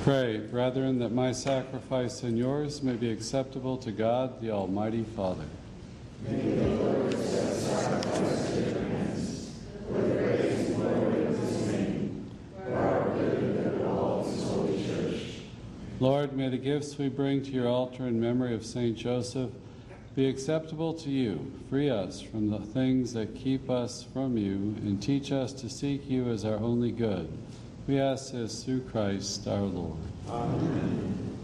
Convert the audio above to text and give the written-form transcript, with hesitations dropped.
Pray, brethren, that my sacrifice and yours may be acceptable to God, the Almighty Father. May the Lord accept sacrifice to your hands, for the praise and glory of his name, for our good and the good of all his holy church. Lord, may the gifts we bring to your altar in memory of Saint Joseph be acceptable to you. Free us from the things that keep us from you, and teach us to seek you as our only good. We ask this through Christ our Lord. Amen.